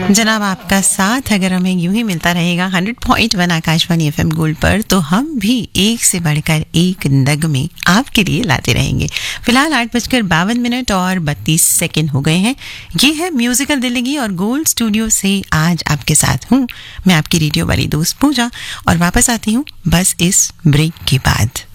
जनाब, आपका साथ अगर हमें यूं ही मिलता रहेगा 100.1 आकाशवाणी FM गोल्ड पर, तो हम भी एक से बढ़कर एक नगमे आपके लिए लाते रहेंगे। फिलहाल 8:52 और 32 सेकंड हो गए हैं। ये है म्यूजिकल दिल्ली और गोल्ड स्टूडियो से आज आपके साथ हूँ मैं, आपकी रेडियो वाली दोस्त पूजा, और वापस आती हूँ बस इस ब्रेक के बाद।